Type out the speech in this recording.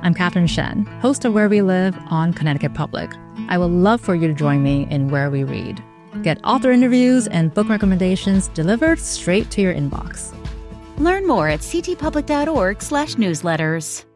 I'm Catherine Shen, host of Where We Live on Connecticut Public. I would love for you to join me in Where We Read. Get author interviews and book recommendations delivered straight to your inbox. Learn more at ctpublic.org/newsletters.